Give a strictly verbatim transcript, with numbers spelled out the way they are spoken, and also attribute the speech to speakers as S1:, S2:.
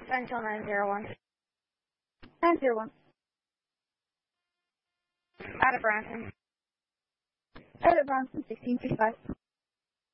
S1: Central nine zero one.
S2: nine zero one.
S1: Out of Branson.
S2: Out of Branson, sixteen fifty-five.